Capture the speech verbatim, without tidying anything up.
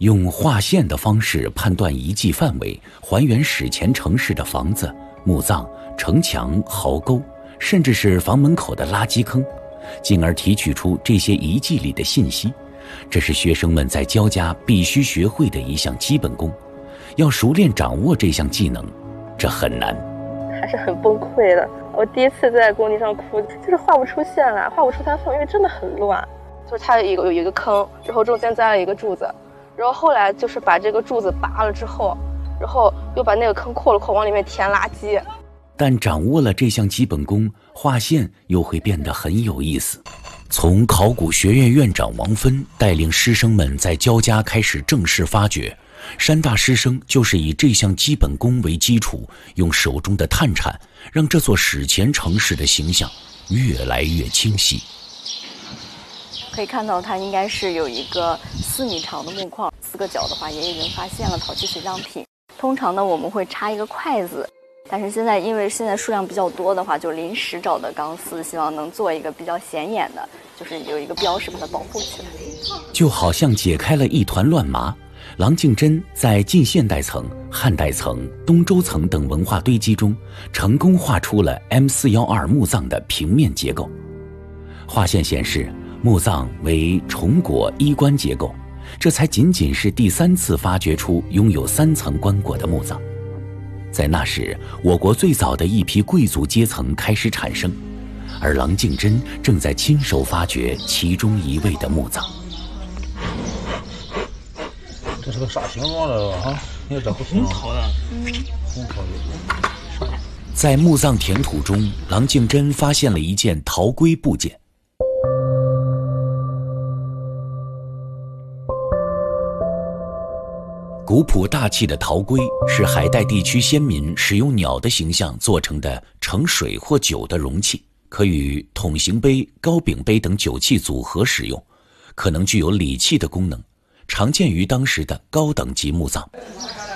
用划线的方式判断遗迹范围，还原史前城市的房子、墓葬、城墙、壕沟，甚至是房门口的垃圾坑，进而提取出这些遗迹里的信息。这是学生们在交家必须学会的一项基本功。要熟练掌握这项技能，这很难， 还是很崩溃的。我第一次在工地上哭，就是画不出线来，画不出它缝，因为真的很乱。就是它有一个有一个坑，然后中间栽了一个柱子，然后后来就是把这个柱子拔了之后，然后又把那个坑扩了扩，往里面填垃圾。 但掌握了这项基本功，画线又会变得很有意思。从考古学院院长王芬带领师生们在交家开始正式发掘，山大师生就是以这项基本功为基础，用手中的探铲让这座史前城市的形象越来越清晰。 可以看到它应该是有一个四米长的木框，四个角的话也已经发现了陶器随葬品。通常呢我们会插一个筷子，但是现在因为现在数量比较多的话，就临时找的钢丝，希望能做一个比较显眼的，就是有一个标识把它保护起来。 就好像解开了一团乱麻，郎敬珍在近现代层、汉代层、东周层等文化堆积中，成功画出了 M 四一二 墓葬的平面结构。画线显示墓葬为重椁衣冠结构，这才仅仅是第三次发掘出拥有三层棺椁的墓葬。在那时，我国最早的一批贵族阶层开始产生，而郎敬珍正在亲手发掘其中一位的墓葬。 这是个啥形状的啊？你看这不红烤的，嗯，红烤的。 在墓葬填土中，郎敬珍发现了一件陶龟部件。古朴大气的陶龟是海带地区先民使用鸟的形象做成的盛水或酒的容器，可与筒形杯、高柄杯等酒器组合使用，可能具有礼器的功能，常见于当时的高等级墓葬。